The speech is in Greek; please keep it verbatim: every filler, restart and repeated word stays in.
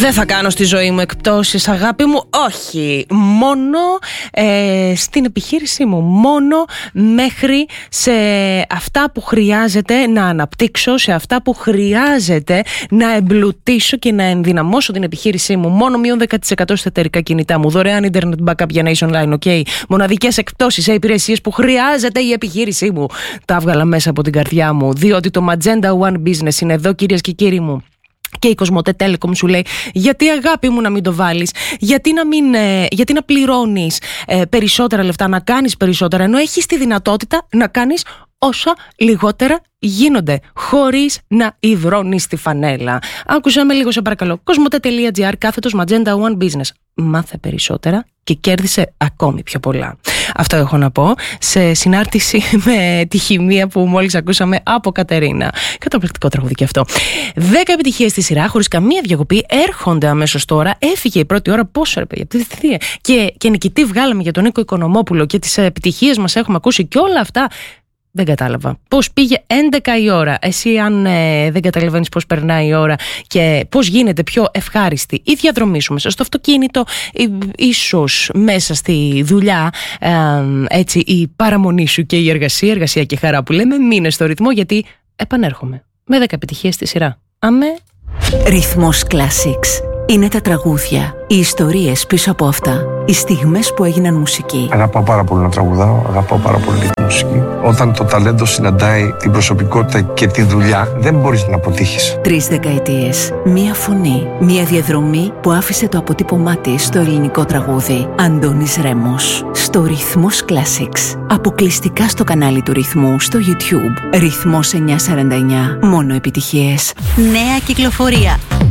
Δεν θα κάνω στη ζωή μου εκπτώσεις, αγάπη μου. Όχι. Μόνο ε, στην επιχείρησή μου. Μόνο μέχρι σε αυτά που χρειάζεται να αναπτύξω, σε αυτά που χρειάζεται να εμπλουτίσω και να ενδυναμώσω την επιχείρησή μου. Μόνο μείον δέκα τοις εκατό στα εταιρικά κινητά μου. Δωρεάν internet backup για να είσαι online, ok. Μοναδικές εκπτώσεις σε υπηρεσίες που χρειάζεται η επιχείρησή μου. Τα έβγαλα μέσα από την καρδιά μου. Διότι το Magenta One Business είναι εδώ, κυρίες και κύριοι μου. Και η Κοσμοτέ Telecom σου λέει, γιατί αγάπη μου να μην το βάλεις, γιατί να, μην, ε, γιατί να πληρώνεις ε, περισσότερα λεφτά, να κάνεις περισσότερα, ενώ έχεις τη δυνατότητα να κάνεις όσα λιγότερα γίνονται, χωρίς να υδρώνεις τη φανέλα. Άκουσα με λίγο σε παρακαλώ. Κοσμοτέ.gr κάθετος Magenta One Business. Μάθε περισσότερα και κέρδισε ακόμη πιο πολλά. Αυτό έχω να πω σε συνάρτηση με τη χημεία που μόλις ακούσαμε από Κατερίνα. Καταπληκτικό τραγούδι και αυτό. Δέκα επιτυχίες στη σειρά, χωρίς καμία διακοπή, έρχονται αμέσως τώρα. Έφυγε η πρώτη ώρα. Πόσο ρε παιδιά, τι θεία. Και, και νικητή βγάλαμε για τον Νίκο Οικονομόπουλο και τις επιτυχίες μας έχουμε ακούσει και όλα αυτά. Δεν κατάλαβα. Πώς πήγε έντεκα η ώρα. Εσύ, αν ε, δεν καταλαβαίνεις πώς περνάει η ώρα και πώς γίνεται πιο ευχάριστη η διαδρομή σου μέσα στο αυτοκίνητο, ε, ίσως μέσα στη δουλειά, ε, έτσι, η παραμονή σου και η εργασία, εργασία και χαρά που λέμε, μείνε στο ρυθμό, γιατί επανέρχομαι με δέκα επιτυχίες στη σειρά. Αμέ. Ρυθμός Classics. Είναι τα τραγούδια, οι ιστορίες πίσω από αυτά, οι στιγμές που έγιναν μουσική. Αγαπάω πάρα πολύ να τραγουδάω, αγαπάω πάρα πολύ τη μουσική. Όταν το ταλέντο συναντάει την προσωπικότητα και τη δουλειά, δεν μπορείς να αποτύχεις. Τρεις δεκαετίες, μία φωνή, μία διαδρομή που άφησε το αποτύπωμά της στο ελληνικό τραγούδι. Αντώνης Ρέμος, στο Ρυθμός Classics. Αποκλειστικά στο κανάλι του Ρυθμού στο YouTube. Ρυθμός εννιακόσια σαράντα εννιά, μόνο επιτυχίες. Νέα κυκλοφορία.